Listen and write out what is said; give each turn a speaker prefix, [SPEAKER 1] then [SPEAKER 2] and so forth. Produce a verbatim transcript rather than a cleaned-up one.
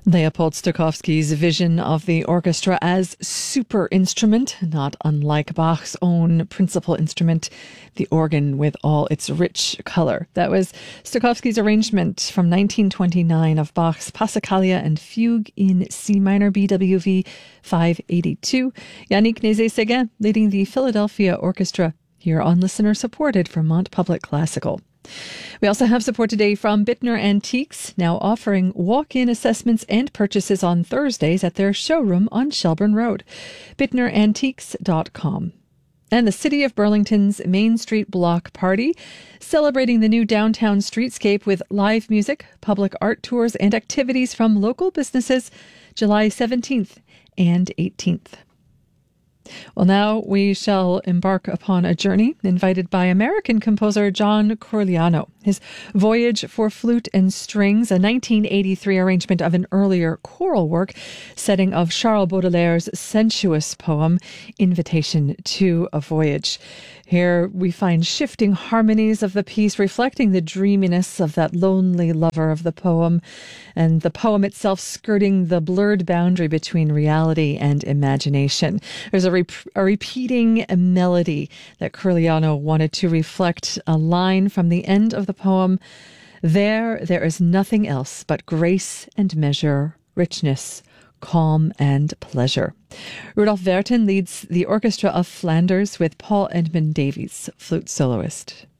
[SPEAKER 1] Leopold Stokowski's vision of the orchestra as super instrument, not unlike Bach's own principal instrument, the organ with all its rich color. That was Stokowski's arrangement from nineteen twenty-nine of Bach's Passacaglia and Fugue in C minor, B W V five eighty-two. Yannick Nézet-Séguin leading the Philadelphia Orchestra here on listener-supported Vermont Public Classical. We also have support today from Bittner Antiques, now offering walk-in assessments and purchases on Thursdays at their showroom on Shelburne Road. bittner antiques dot com. And the City of Burlington's Main Street Block Party, celebrating the new downtown streetscape with live music, public art tours, and activities from local businesses, July seventeenth and eighteenth. Well, now we shall embark upon a journey invited by American composer John Corigliano. His Voyage for Flute and Strings, a nineteen eighty-three arrangement of an earlier choral work, setting of Charles Baudelaire's sensuous poem, Invitation to a Voyage. Here we find shifting harmonies of the piece reflecting the dreaminess of that lonely lover of the poem, and the poem itself skirting the blurred boundary between reality and imagination. There's a, rep- a repeating melody that Corigliano wanted to reflect a line from the end of the poem. There, there is nothing else but grace and measure, richness, calm and pleasure. Rudolf Werten leads the Orchestra of Flanders with Paul Edmund Davies, flute soloist.